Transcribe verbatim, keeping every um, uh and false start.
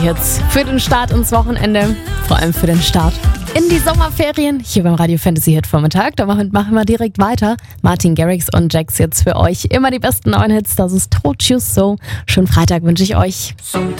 Jetzt für den Start ins Wochenende, vor allem für den Start in die Sommerferien, hier beim Radio Fantasy Hit Vormittag. Damit machen wir direkt weiter. Martin Garrix und Jax jetzt für euch. Immer die besten neuen Hits, das ist Told You So. Schönen Freitag wünsche ich euch. Sometimes